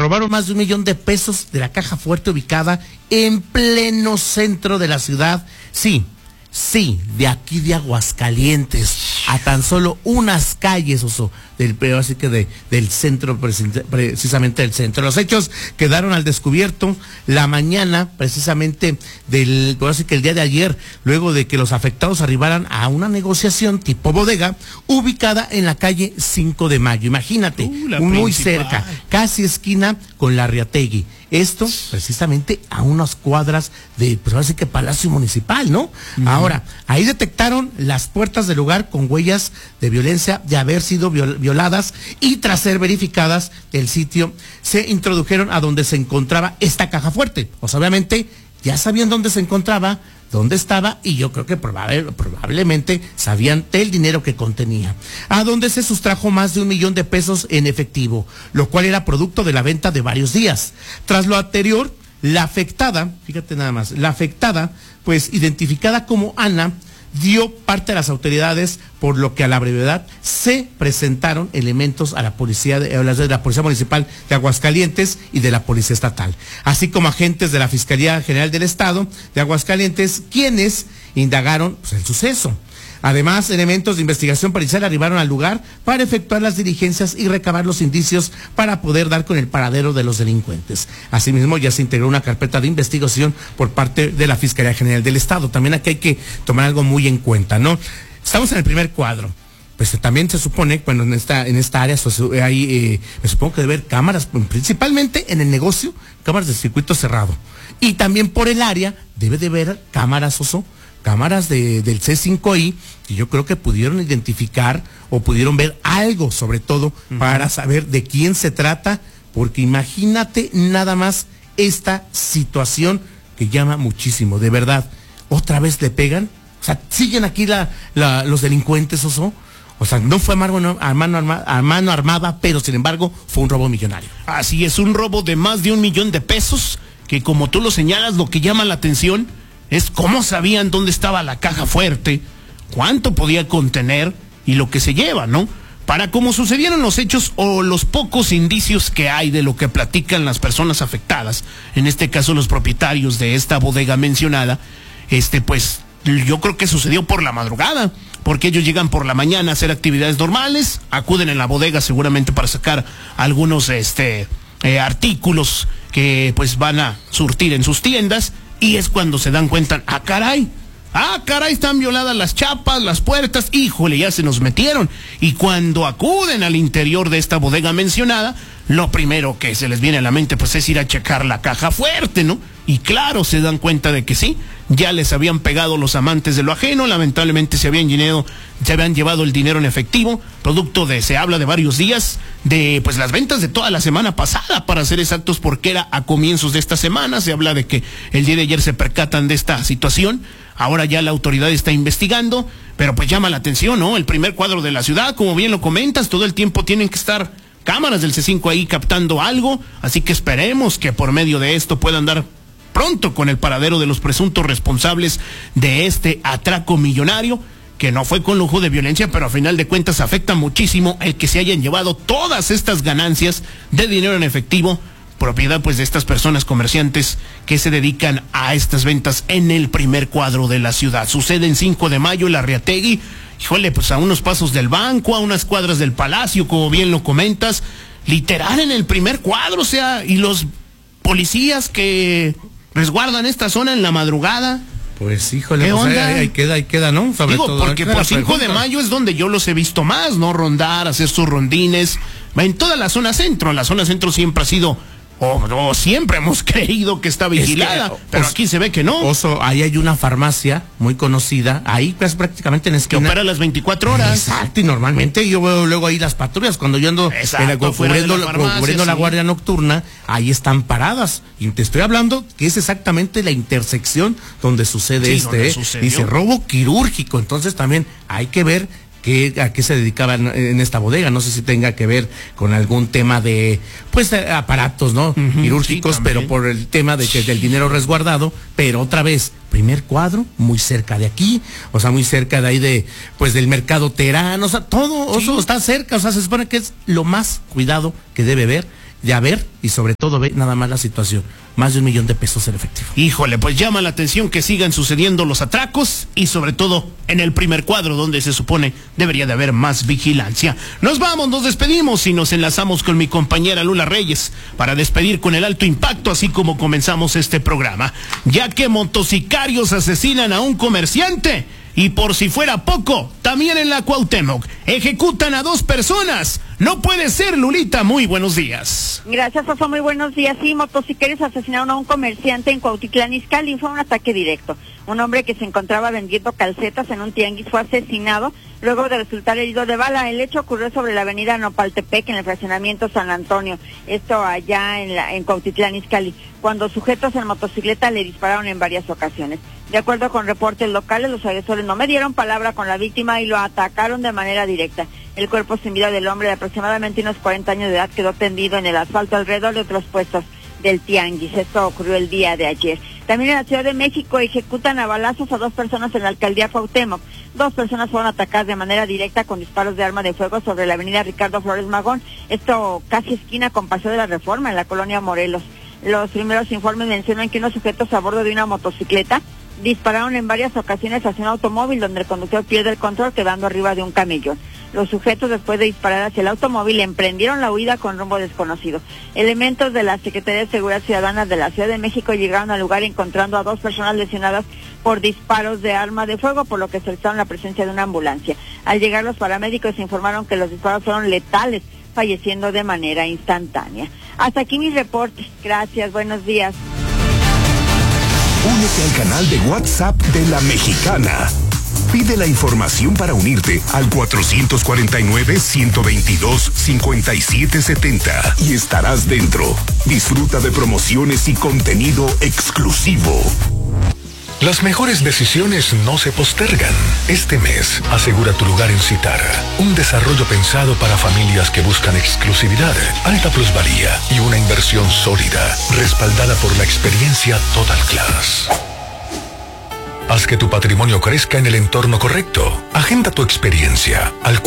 robaron más de 1 millón de pesos de la caja fuerte ubicada en pleno centro de la ciudad. Sí, de aquí de Aguascalientes, a tan solo unas calles, así que del centro, precisamente del centro. Los hechos quedaron al descubierto la mañana, precisamente así que el día de ayer, luego de que los afectados arribaran a una negociación tipo bodega, ubicada en la calle 5 de Mayo. Imagínate, muy cerca, casi esquina con la Arriategui. Esto, precisamente, a unas cuadras de, así que Palacio Municipal, ¿no? Ahora, ahí detectaron las puertas del lugar con huellas de violencia de haber sido violadas, y tras ser verificadas el sitio, se introdujeron a donde se encontraba esta caja fuerte. O sea, obviamente, ya sabían dónde se encontraba, dónde estaba, y yo creo que probablemente sabían del dinero que contenía, a donde se sustrajo más de 1 millón de pesos en efectivo, lo cual era producto de la venta de varios días. Tras lo anterior, la afectada, fíjate nada más, pues identificada como Ana, dio parte a las autoridades, por lo que a la brevedad se presentaron elementos a la policía de la Policía Municipal de Aguascalientes y de la Policía Estatal, así como agentes de la Fiscalía General del Estado de Aguascalientes, quienes indagaron el suceso. Además, elementos de investigación policial arribaron al lugar para efectuar las diligencias y recabar los indicios para poder dar con el paradero de los delincuentes. Asimismo, ya se integró una carpeta de investigación por parte de la Fiscalía General del Estado. También aquí hay que tomar algo muy en cuenta, ¿no? Estamos en el primer cuadro. Pues también se supone, bueno, en esta área hay, me supongo que debe haber cámaras, principalmente en el negocio, cámaras de circuito cerrado. Y también por el área debe de haber cámaras, cámaras del C5I, que yo creo que pudieron identificar o pudieron ver algo, sobre todo, para saber de quién se trata, porque imagínate nada más esta situación que llama muchísimo, de verdad. Otra vez le pegan, o sea, siguen aquí los delincuentes, O sea, no fue a mano armada, pero sin embargo fue un robo millonario. Así es, un robo de más de 1 millón de pesos, que como tú lo señalas, lo que llama la atención es cómo sabían dónde estaba la caja fuerte, cuánto podía contener y lo que se lleva, ¿no? Para cómo sucedieron los hechos o los pocos indicios que hay de lo que platican las personas afectadas, en este caso los propietarios de esta bodega mencionada, pues yo creo que sucedió por la madrugada, porque ellos llegan por la mañana a hacer actividades normales, acuden en la bodega seguramente para sacar algunos artículos que pues van a surtir en sus tiendas, y es cuando se dan cuenta, ¡ah, caray! Están violadas las chapas, las puertas, ¡híjole, ya se nos metieron! Y cuando acuden al interior de esta bodega mencionada, lo primero que se les viene a la mente pues es ir a checar la caja fuerte, ¿no? Y claro, se dan cuenta de que sí, ya les habían pegado los amantes de lo ajeno, lamentablemente se habían llevado el dinero en efectivo, producto se habla de varios días, de pues las ventas de toda la semana pasada, para ser exactos, porque era a comienzos de esta semana. Se habla de que el día de ayer se percatan de esta situación, ahora ya la autoridad está investigando, pero pues llama la atención, ¿no? El primer cuadro de la ciudad, como bien lo comentas, todo el tiempo tienen que estar cámaras del C5 ahí captando algo, así que esperemos que por medio de esto puedan dar pronto con el paradero de los presuntos responsables de este atraco millonario, que no fue con lujo de violencia, pero a final de cuentas afecta muchísimo el que se hayan llevado todas estas ganancias de dinero en efectivo, propiedad pues de estas personas comerciantes que se dedican a estas ventas en el primer cuadro de la ciudad. Sucede en 5 de Mayo, la Arriategui, híjole, pues a unos pasos del banco, a unas cuadras del Palacio, como bien lo comentas, literal en el primer cuadro, y los policías que resguardan esta zona en la madrugada. Pues híjole, pues ahí queda, ¿no? Sobre todo, porque por 5 de Mayo es donde yo los he visto más, ¿no? Rondar, hacer sus rondines, en toda la zona centro. La zona centro siempre ha sido, siempre hemos creído que está vigilada, pero aquí se ve que no. Ahí hay una farmacia muy conocida, ahí pues prácticamente en esquina, que opera las 24 horas. Exacto, y normalmente yo veo luego ahí las patrullas, cuando yo ando cubriendo la guardia nocturna, ahí están paradas, y te estoy hablando que es exactamente la intersección donde sucede dice robo quirúrgico. Entonces también hay que ver a qué se dedicaban en esta bodega. No sé si tenga que ver con algún tema de aparatos, ¿no? Quirúrgicos, pero por el tema del dinero resguardado. Pero otra vez, primer cuadro, muy cerca de aquí, muy cerca de ahí del mercado Terán, todo eso está cerca, se supone que es lo más cuidado que debe haber de haber, y sobre todo ve nada más la situación, más de 1 millón de pesos en efectivo. Híjole, pues llama la atención que sigan sucediendo los atracos y sobre todo en el primer cuadro donde se supone debería de haber más vigilancia. Nos vamos, nos despedimos y nos enlazamos con mi compañera Lula Reyes para despedir con el alto impacto, así como comenzamos este programa, ya que motocicarios asesinan a un comerciante. Y por si fuera poco, también en la Cuauhtémoc ejecutan a 2 personas. No puede ser, Lulita, muy buenos días. Gracias, Oso, muy buenos días. Sí, motocicleros asesinaron a un comerciante en Cuautitlán Izcalli. Fue un ataque directo. Un hombre que se encontraba vendiendo calcetas en un tianguis fue asesinado luego de resultar herido de bala. El hecho ocurrió sobre la avenida Nopaltepec, en el fraccionamiento San Antonio, esto allá en Cuautitlán Izcalli, cuando sujetos en motocicleta le dispararon en varias ocasiones. De acuerdo con reportes locales, los agresores no me dieron palabra con la víctima y lo atacaron de manera directa. El cuerpo sin vida del hombre de aproximadamente unos 40 años de edad quedó tendido en el asfalto alrededor de otros puestos del tianguis. Esto ocurrió el día de ayer. También en la Ciudad de México ejecutan a balazos a 2 personas en la alcaldía Cuauhtémoc. 2 personas fueron atacadas de manera directa con disparos de arma de fuego sobre la avenida Ricardo Flores Magón. Esto casi esquina con Paseo de la Reforma, en la colonia Morelos. Los primeros informes mencionan que unos sujetos a bordo de una motocicleta dispararon en varias ocasiones hacia un automóvil donde el conductor pierde el control quedando arriba de un camellón. Los sujetos, después de disparar hacia el automóvil, emprendieron la huida con rumbo desconocido. Elementos de la Secretaría de Seguridad Ciudadana de la Ciudad de México llegaron al lugar encontrando a 2 personas lesionadas por disparos de arma de fuego, por lo que solicitaron la presencia de una ambulancia. Al llegar los paramédicos informaron que los disparos fueron letales, falleciendo de manera instantánea. Hasta aquí mis reportes. Gracias, buenos días. Únete al canal de WhatsApp de La Mexicana. Pide la información para unirte al 449-122-5770 y estarás dentro. Disfruta de promociones y contenido exclusivo. Las mejores decisiones no se postergan. Este mes, asegura tu lugar en Citara. Un desarrollo pensado para familias que buscan exclusividad, alta plusvalía y una inversión sólida, respaldada por la experiencia Total Class. Haz que tu patrimonio crezca en el entorno correcto. Agenda tu experiencia al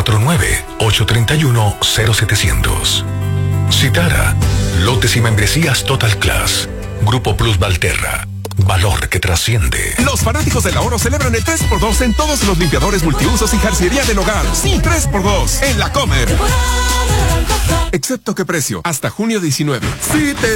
449-831-0700. Citara, lotes y membresías Total Class. Grupo Plus Valterra. Valor que trasciende. Los fanáticos del ahorro celebran el 3x2 en todos los limpiadores multiusos y jarciería del hogar. Sí, 3x2 en La Comer. Excepto qué precio, hasta junio 19. Si te